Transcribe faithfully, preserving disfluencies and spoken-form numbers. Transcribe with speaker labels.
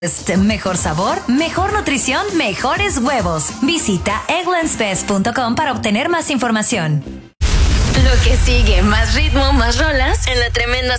Speaker 1: Mejor sabor, mejor nutrición, mejores huevos. Visita egglands best punto com para obtener más información.
Speaker 2: Lo que sigue, más ritmo, más rolas en La Tremenda